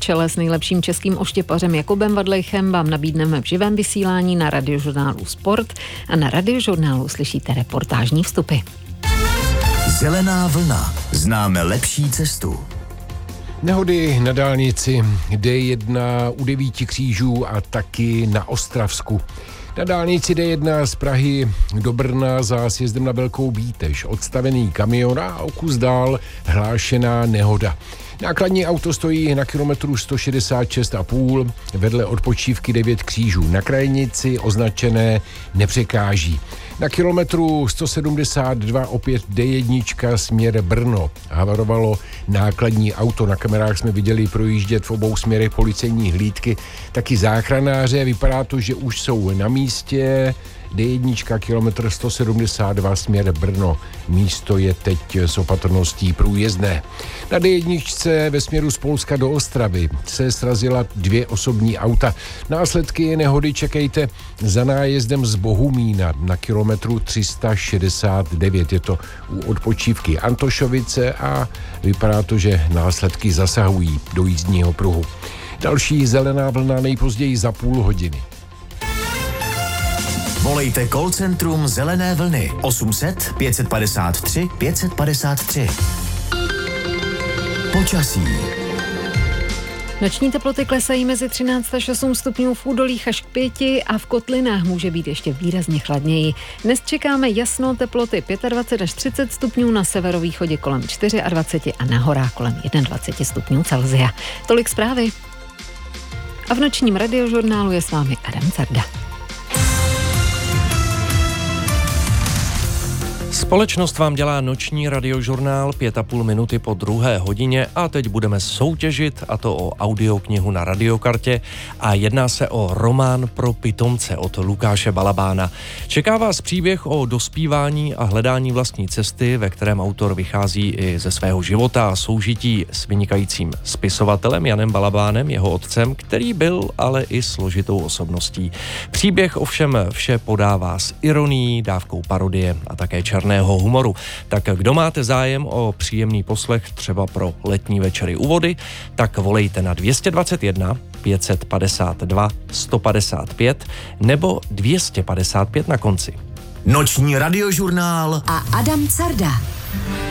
čele s nejlepším českým oštěpařem Jakubem Vadlejchem vám nabídneme v živém vysílání na Radiožurnálu Sport a na Radiožurnálu slyšíte reportážní vstupy. Zelená vlna. Známe lepší cestu. Nehody na dálnici D1 u 9 křížů a taky na Ostravsku. Na dálnici D1 z Prahy do Brna za sjezdem na Velkou Bítež odstavený kamion a o kus dál hlášená nehoda. Nákladní auto stojí na kilometru 166,5, vedle odpočívky 9 křížů. Na krajnici označené nepřekáží. Na kilometru 172 opět D1 směr Brno. Havarovalo nákladní auto. Na kamerách jsme viděli projíždět v obou směrech policejní hlídky. Taky záchranáře. Vypadá to, že už jsou na místě. D1 kilometr 172 směr Brno. Místo je teď s opatrností průjezdné. Na D1 ve směru z Polska do Ostravy se srazila 2 osobní auta. Následky nehody čekejte za nájezdem z Bohumína na kilometru 369. Je to u odpočívky Antošovice a vypadá to, že následky zasahují do jízdního pruhu. Další zelená vlna nejpozději za půl hodiny. Volejte call centrum Zelené vlny 800 553 553. Počasí. Noční teploty klesají mezi 13 až 8 stupňů v údolích až k 5 a v kotlinách může být ještě výrazně chladněji. Dnes čekáme jasno, teploty 25 až 30 stupňů, na severovýchodě kolem 24 a na horách kolem 21 stupňů Celsia. Tolik zprávy. A v nočním radiožurnálu je s vámi Adam Carda. Společnost vám dělá noční radiožurnál 5,5 minuty po 2. hodině a teď budeme soutěžit, a to o audioknihu na radiokartě, a jedná se o román pro pitomce od Lukáše Balabána. Čeká vás příběh o dospívání a hledání vlastní cesty, ve kterém autor vychází i ze svého života a soužití s vynikajícím spisovatelem Janem Balabánem, jeho otcem, který byl ale i složitou osobností. Příběh ovšem vše podává s ironií, dávkou parodie a také černého humoru. Tak kdo máte zájem o příjemný poslech třeba pro letní večery u vody, tak volejte na 221 552 155 nebo 255 na konci. Noční radiožurnál a Adam Carda.